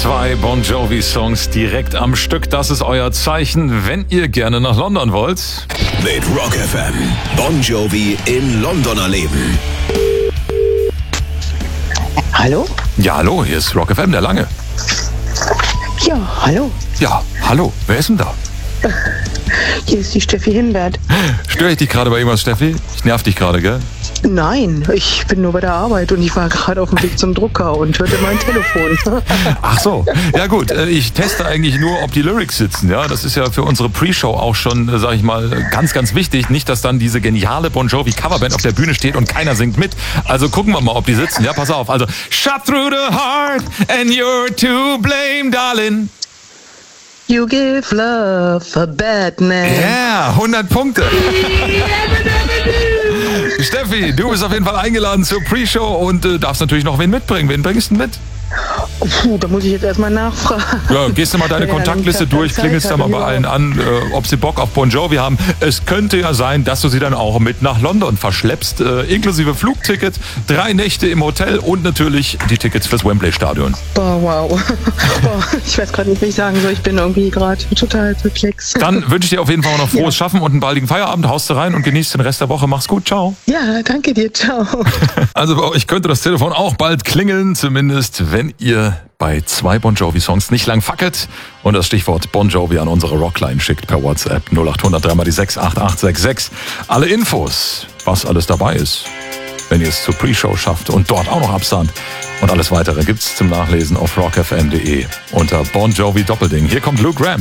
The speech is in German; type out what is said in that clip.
2 Bon Jovi-Songs direkt am Stück. Das ist euer Zeichen, wenn ihr gerne nach London wollt. Mit Rock FM. Bon Jovi in London erleben. Hallo? Ja, hallo, hier ist Rock FM, der Lange. Ja, hallo. Ja, hallo, wer ist denn da? Hier ist die Steffi Himbert. Störe ich dich gerade bei irgendwas, Steffi? Ich nerv dich gerade, gell? Nein, ich bin nur bei der Arbeit und ich war gerade auf dem Weg zum Drucker und hörte mein Telefon. Ach so, ja gut, ich teste eigentlich nur, ob die Lyrics sitzen, ja. Das ist ja für unsere Pre-Show auch schon, sag ich mal, ganz, ganz wichtig. Nicht, dass dann diese geniale Bon Jovi Coverband auf der Bühne steht und keiner singt mit. Also gucken wir mal, ob die sitzen, ja, pass auf. Also, shot through the heart and you're to blame, darling. You give love a bad man. Ja, 100 Punkte. Steffi, du bist auf jeden Fall eingeladen zur Pre-Show und darfst natürlich noch wen mitbringen. Wen bringst du denn mit? Puh, da muss ich jetzt erstmal nachfragen. Ja, gehst du mal deine Kontaktliste durch, klingelst da mal bei allen an, ob sie Bock auf Bon Jovi haben. Es könnte ja sein, dass du sie dann auch mit nach London verschleppst, inklusive Flugticket, 3 Nächte im Hotel und natürlich die Tickets fürs Wembley-Stadion. Boah, wow. Boah, ich weiß gerade nicht, was ich sagen soll. Ich bin irgendwie gerade total perplex. Dann wünsche ich dir auf jeden Fall noch frohes Schaffen und einen baldigen Feierabend. Haust du rein und genießt den Rest der Woche. Mach's gut, ciao. Ja, danke dir, ciao. Also bei euch könnte das Telefon auch bald klingeln, zumindest wenn ihr bei 2 Bon Jovi Songs nicht lang fackelt und das Stichwort Bon Jovi an unsere Rockline schickt per WhatsApp 0800 3 mal die 68866. Alle Infos, was alles dabei ist, wenn ihr es zur Pre-Show schafft und dort auch noch absahnt. Und alles weitere gibt's zum Nachlesen auf rockfm.de unter Bon Jovi Doppelding. Hier kommt Luke Graham.